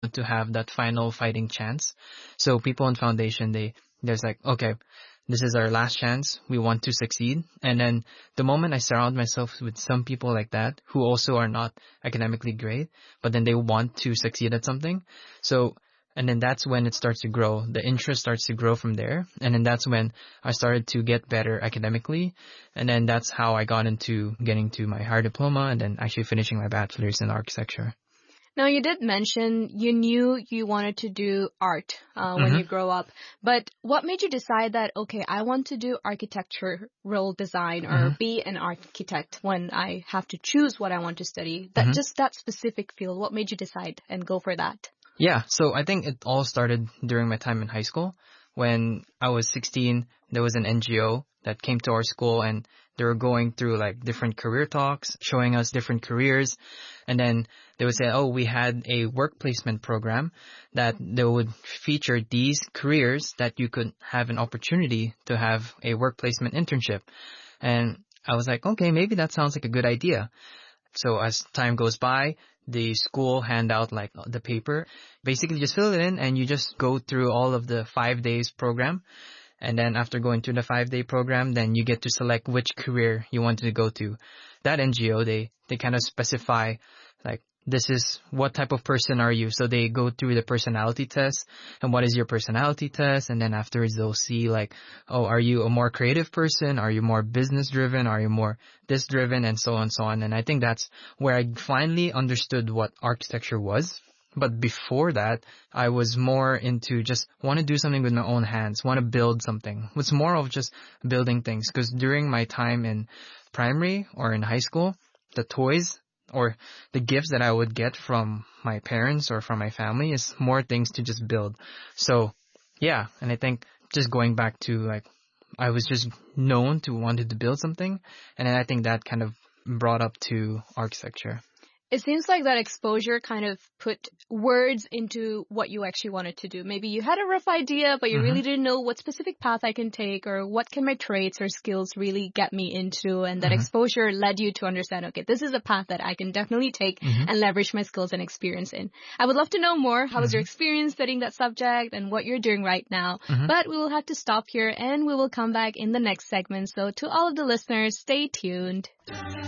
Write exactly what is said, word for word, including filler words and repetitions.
to have that final fighting chance. So people in foundation, they, there's like, okay, this is our last chance. We want to succeed. And then the moment I surround myself with some people like that who also are not academically great, but then they want to succeed at something. So, and then that's when it starts to grow. The interest starts to grow from there. And then that's when I started to get better academically. And then that's how I got into getting to my higher diploma and then actually finishing my bachelor's in architecture. Now, you did mention you knew you wanted to do art uh, when Mm-hmm. you grow up. But what made you decide that, okay, I want to do architectural design or Mm-hmm. be an architect when I have to choose what I want to study? That Mm-hmm. just that specific field. What made you decide and go for that? Yeah, so I think it all started during my time in high school. When I was sixteen, there was an N G O that came to our school and they were going through like different career talks, showing us different careers. And then they would say, oh, we had a work placement program that they would feature these careers that you could have an opportunity to have a work placement internship. And I was like, okay, maybe that sounds like a good idea. So as time goes by, the school hand out like the paper. Basically just fill it in and you just go through all of the five days program. And then after going through the five day program, then you get to select which career you wanted to go to. That N G O, they, they kind of specify like, this is what type of person are you? So they go through the personality test and what is your personality test? And then afterwards they'll see like, oh, are you a more creative person? Are you more business driven? Are you more this driven? And so on and so on. And I think that's where I finally understood what architecture was. But before that, I was more into just want to do something with my own hands, want to build something. It's more of just building things because during my time in primary or in high school, the toys or the gifts that I would get from my parents or from my family is more things to just build. So yeah, and I think just going back to like, I was just known to wanted to build something. And then I think that kind of brought up to architecture. It seems like that exposure kind of put words into what you actually wanted to do. Maybe you had a rough idea, but you Mm-hmm. really didn't know what specific path I can take or what can my traits or skills really get me into. And that Mm-hmm. exposure led you to understand, okay, this is a path that I can definitely take Mm-hmm. and leverage my skills and experience in. I would love to know more. How was Mm-hmm. your experience studying that subject and what you're doing right now? Mm-hmm. But we will have to stop here and we will come back in the next segment. So to all of the listeners, stay tuned.